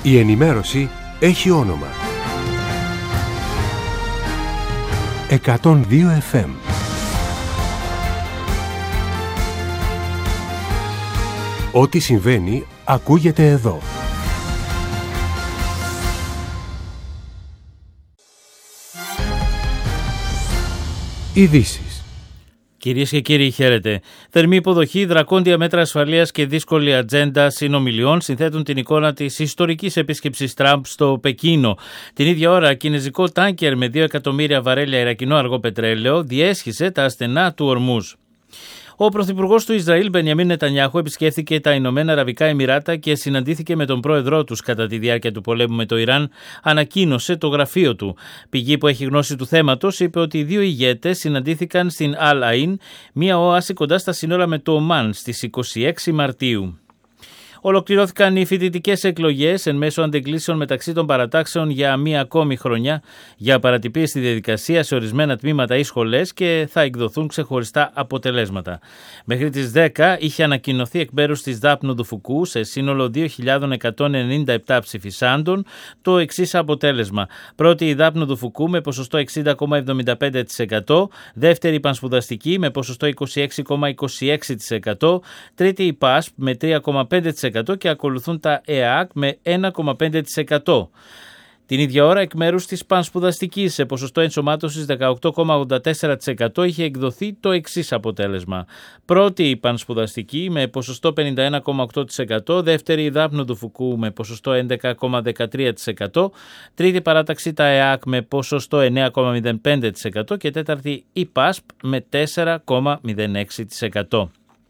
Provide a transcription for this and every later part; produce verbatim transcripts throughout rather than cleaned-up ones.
Η ενημέρωση έχει όνομα. εκατόν δύο εφ εμ. Ό,τι συμβαίνει ακούγεται εδώ. Ειδήσεις. Κυρίες και κύριοι, χαίρετε. Θερμή υποδοχή, δρακόντια μέτρα ασφαλείας και δύσκολη ατζέντα συνομιλιών συνθέτουν την εικόνα της ιστορικής επίσκεψης Τραμπ στο Πεκίνο. Την ίδια ώρα, κινεζικό τάνκερ με δύο εκατομμύρια βαρέλια ιρακινό αργό πετρέλαιο διέσχισε τα στενά του Ορμούζ. Ο πρωθυπουργός του Ισραήλ, Μπενιαμίν Νετανιάχου, επισκέφθηκε τα Ηνωμένα Αραβικά Εμιράτα και συναντήθηκε με τον πρόεδρό τους κατά τη διάρκεια του πολέμου με το Ιράν, ανακοίνωσε το γραφείο του. Πηγή που έχει γνώση του θέματος είπε ότι οι δύο ηγέτες συναντήθηκαν στην Αλ Αϊν, μια οάση κοντά στα σύνορα με το Ομάν, στις είκοσι έξι Μαρτίου. Ολοκληρώθηκαν οι φοιτητικές εκλογές εν μέσω αντεγκλήσεων μεταξύ των παρατάξεων για μία ακόμη χρονιά για παρατυπίες στη διαδικασία σε ορισμένα τμήματα ή σχολές και θα εκδοθούν ξεχωριστά αποτελέσματα. Μέχρι τις δέκα είχε ανακοινωθεί εκ μέρους της Δάπνου Δουφουκού σε σύνολο δύο χιλιάδες εκατόν ενενήντα επτά ψηφισάντων το εξής αποτέλεσμα. Πρώτη η Δάπνου Δουφουκού με ποσοστό εξήντα κόμμα εβδομήντα πέντε τοις εκατό, δεύτερη η Πανσπουδαστική με ποσοστό είκοσι έξι κόμμα είκοσι έξι τοις εκατό, τρίτη η ΠΑΣΠ με τρία κόμμα πέντε τοις εκατό και ακολουθούν τα ΕΑΚ με ένα κόμμα πέντε τοις εκατό. Την ίδια ώρα, εκ μέρους της Πανσπουδαστικής σε ποσοστό ενσωμάτωσης δεκαοκτώ κόμμα ογδόντα τέσσερα τοις εκατό είχε εκδοθεί το εξής αποτέλεσμα. Πρώτη η Πανσπουδαστική με ποσοστό πενήντα ένα κόμμα οκτώ τοις εκατό, δεύτερη η Δάπνου Δουφουκού με ποσοστό έντεκα κόμμα δεκατρία τοις εκατό, τρίτη παράταξη τα ΕΑΚ με ποσοστό εννέα κόμμα μηδέν πέντε τοις εκατό και τέταρτη η ΠΑΣΠ με τέσσερα κόμμα μηδέν έξι τοις εκατό.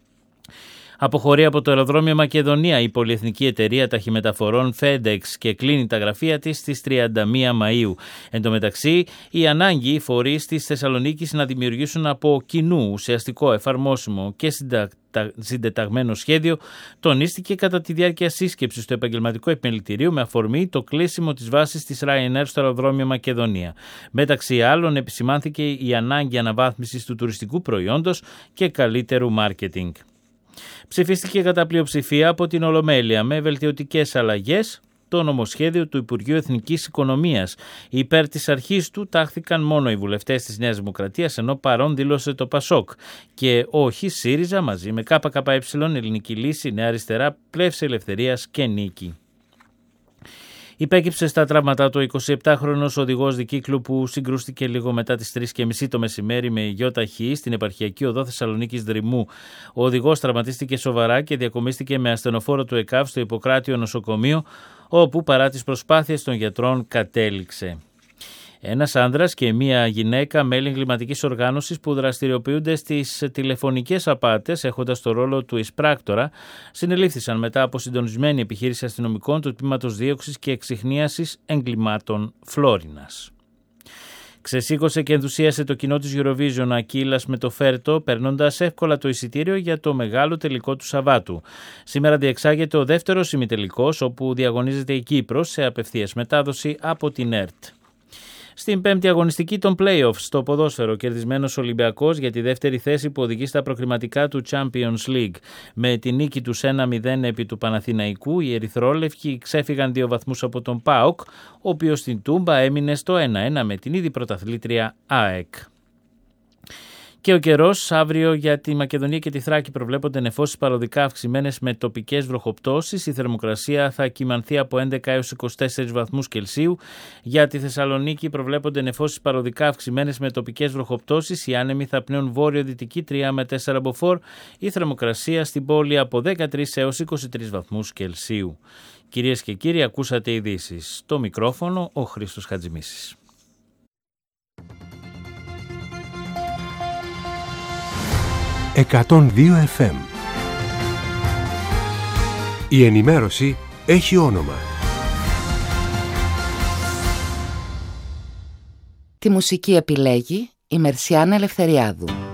Αποχωρεί από το αεροδρόμιο Μακεδονία η πολυεθνική εταιρεία ταχυμεταφορών FedEx και κλείνει τα γραφεία της στις τριάντα μία Μαΐου. Εν τω μεταξύ, η ανάγκη οι φορείς της Θεσσαλονίκης να δημιουργήσουν από κοινού ουσιαστικό, εφαρμόσιμο και συντεταγμένο σχέδιο τονίστηκε κατά τη διάρκεια σύσκεψης του επαγγελματικού επιμελητηρίου με αφορμή το κλείσιμο της βάσης της Ryanair στο αεροδρόμιο Μακεδονία. Μεταξύ άλλων, επισημάνθηκε η ανάγκη αναβάθμισης του τουριστικού προϊόντος και καλύτερου μάρκετινγκ. Ψηφίστηκε κατά πλειοψηφία από την Ολομέλεια με βελτιωτικές αλλαγές το νομοσχέδιο του Υπουργείου Εθνικής Οικονομίας. Υπέρ της αρχής του τάχθηκαν μόνο οι βουλευτές της Νέας Δημοκρατίας, ενώ παρόν δήλωσε το Πασόκ και όχι ΣΥΡΙΖΑ μαζί με ΚΚΕ, Ελληνική Λύση, Νέα Αριστερά, Πλεύση Ελευθερίας και Νίκη. Υπέκυψε στα τραύματα το εικοσιεπτάχρονος οδηγός δικύκλου που συγκρούστηκε λίγο μετά τις τρεις και μισή το μεσημέρι με γιοταχή στην επαρχιακή οδό Θεσσαλονίκης Δρυμού. Ο οδηγός τραυματίστηκε σοβαρά και διακομίστηκε με ασθενοφόρο του ΕΚΑΒ στο Ιπποκράτιο νοσοκομείο, όπου παρά τις προσπάθειες των γιατρών κατέληξε. Ένας άνδρας και μία γυναίκα μέλη εγκληματικής οργάνωσης που δραστηριοποιούνται στις τηλεφωνικές απάτες έχοντας το ρόλο του εισπράκτορα συνελήφθησαν μετά από συντονισμένη επιχείρηση αστυνομικών του Τμήματος Δίωξης και Εξιχνίασης Εγκλημάτων Φλόρινας. Ξεσήκωσε και ενθουσίασε το κοινό της Eurovision Ακύλας με το Φέρτο, περνώντας εύκολα το εισιτήριο για το μεγάλο τελικό του Σαββάτου. Σήμερα διεξάγεται ο δεύτερος ημιτελικός, όπου διαγωνίζεται η Κύπρος σε απευθείας μετάδοση από την ΕΡΤ. Στην πέμπτη αγωνιστική των play-offs στο ποδόσφαιρο, κερδισμένος Ολυμπιακός για τη δεύτερη θέση που οδηγεί στα προκριματικά του Champions League. Με τη νίκη τους ένα μηδέν επί του Παναθηναϊκού, οι ερυθρόλευκοι ξέφυγαν δύο βαθμούς από τον ΠΑΟΚ, ο οποίος στην Τούμπα έμεινε στο ένα ένα με την ήδη πρωταθλήτρια ΑΕΚ. Και ο καιρός αύριο για τη Μακεδονία και τη Θράκη προβλέπονται νεφώσεις παροδικά αυξημένες με τοπικές βροχοπτώσεις. Η θερμοκρασία θα κυμανθεί από έντεκα έως είκοσι τέσσερις βαθμούς Κελσίου. Για τη Θεσσαλονίκη προβλέπονται νεφώσεις παροδικά αυξημένες με τοπικές βροχοπτώσεις. Οι άνεμοι θα πνέουν βόρειο-δυτική τρία με τέσσερα μποφόρ. Η θερμοκρασία στην πόλη από δεκατρείς έως είκοσι τρεις βαθμούς Κελσίου. Κυρίες και κύριοι, ακούσατε ειδήσεις. Στο μικρόφωνο ο Χρήστος Χατζημίσης. εκατόν δύο εφ εμ. Η ενημέρωση έχει όνομα. Τη μουσική επιλέγει η Μερσιάνα Ελευθεριάδου.